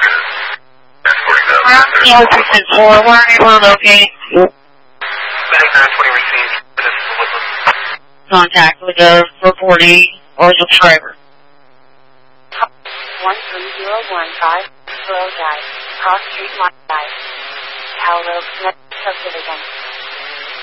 Yes, this is 4. Where are you able to locate? Medic 920 received. This is Woodland. Contact with the reporting or the driver. 13015, Slow Drive, Cross Street, Mont Drive, Cal Road, Subdivision.